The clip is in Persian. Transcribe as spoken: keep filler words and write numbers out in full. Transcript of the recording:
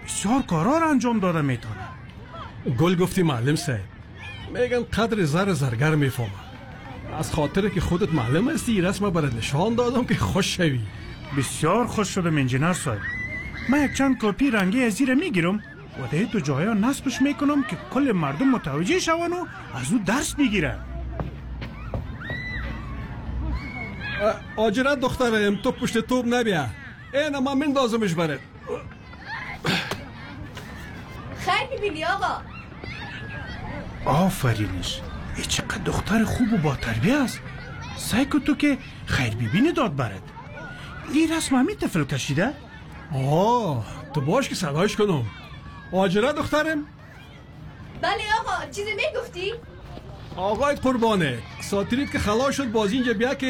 بسیار کارا را انجام داده میتونه. گل گفتی معلم صاحب. میگن قدر زر زرگر میفهمه. از خاطر که خودت معلم هستی رسم برات نشان دادم که خوش شوی. بسیار خوش شدم انجینر صاحب. من یک چند کپی رنگی از زیر میگیرم و ده تو جایا نصبش میکنم که کل مردم متوجه شون و از او درس بگیرن. آجرت دخترم تو پشت توب نبیا. این ما من دازمش بره. خیر ببینی آقا. آفرینش. ای چقدر دختر خوب و با تربیه است. سعی کن تو که خیر ببینی داد برد. این رسم همی طفل کشیده؟ آه تو باش که صدایش کنم. آجرت دخترم. بله آقا چیزی میگفتی؟ آقایت قربانه ساتریت که خلاص شد باز اینجا بیا که